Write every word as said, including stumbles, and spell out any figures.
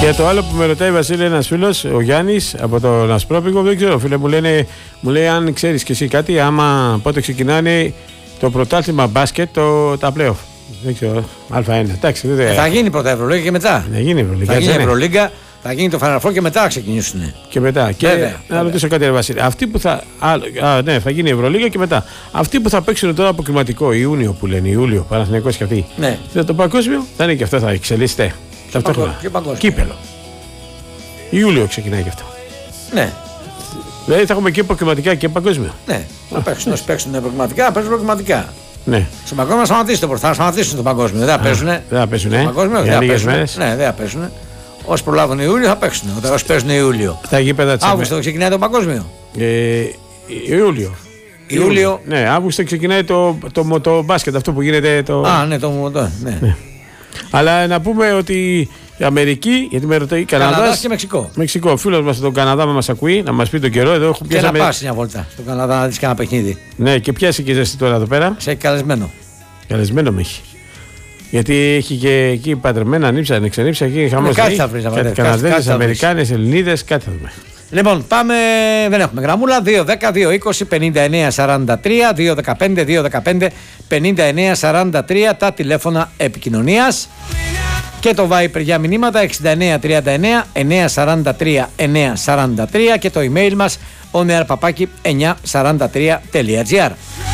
Και το άλλο που με ρωτάει, Βασίλη, ένας φίλος, ο Γιάννης από τον Ασπρόπικο, δεν ξέρω, φίλε, μου, λένε, μου λέει αν ξέρεις και εσύ κάτι, άμα πότε ξεκινάνε το πρωτάθλημα μπάσκετ, το, τα play-off. Δεν ξέρω, Α1. Εντάξει, δεν... ε, θα γίνει πρώτα Ευρωλίγκα και μετά. Θα γίνει Ευρωλίγκα. Θα γίνει Ευρωλίγκα, θα γίνει το Final Four και μετά θα ξεκινήσουν. Και μετά. Και βέβαια, να βέβαια. ρωτήσω κάτι, Βασίλη. Αυτοί που θα. Α, α, ναι, θα γίνει η Ευρωλίγα και μετά. Αυτοί που θα παίξουν τώρα αποκριματικό, Ιούνιο που λένε, Ιούλιο, Παναθηναϊκός και αυτοί. Ναι. Το παγκόσμιο θα είναι και αυτό, θα εξελίσσεται. Ταυτόχρονα. Κύπελο. Ιούλιο ξεκινάει και αυτό. Ναι. Δηλαδή θα έχουμε και προκριματικά και παγκόσμιο. Ναι. Θα παίξουν, όσοι παίξουν προκριματικά, θα παίζουν προκριματικά. Ναι. Στο παγκόσμιο θα σταματήσει το πρωτάθλημα, θα σταματήσουν το παγκόσμιο. Δεν θα παίζουν. Δεν θα παίζουν, ε. Παγκόσμιο, για δεν λίγες θα παίζουν. μέρες. Ναι, δεν θα παίζουν. Όσοι προλάβουν Ιούλιο θα παίξουν. Όσοι παίζουν Ιούλιο. Τα γήπεδα της Αύγουστο ξεκινάει το παγκόσμιο. Ε, Ιούλιο. Ιούλιο. Ναι, Αύγουστο ξεκινάει το, το, το, το μπάσκετ αυτό που γίνεται. Το... Α, ναι, το, το ναι. ναι. Αλλά να πούμε ότι η Αμερική, γιατί με ρωτάει, Καναδάς, Καναδάς και Μεξικό. Μεξικό, ο φίλος μας στον Καναδά μας ακούει, να μας πει τον καιρό. Εδώ έχω Και να πας μια βόλτα στον Καναδά να δεις κανένα παιχνίδι. Ναι, και πιάσει και ζεστή τώρα εδώ πέρα. Σε έχει καλεσμένο. Καλεσμένο με έχει. Γιατί έχει και εκεί παντρεμένα, νύψα, ανεξανύψα, εκεί χαμός. Κάτι θα βρεις, κάτι Καναδέζες, Αμερικάνες, Ελληνίδες, κάτι θα δούμε. Λοιπόν, πάμε, δεν έχουμε γραμμούλα. δύο δέκα δύο είκοσι πενήντα εννέα σαράντα τρία, δύο δεκαπέντε δύο δεκαπέντε πενήντα εννέα σαράντα τρία τα τηλέφωνα επικοινωνίας. Και το Viper για μηνύματα εξήντα εννέα τριάντα εννέα εννέα σαράντα τρία εννέα σαράντα τρία και το email μας onearpapaki εννιακόσια σαράντα τρία τελεία gr.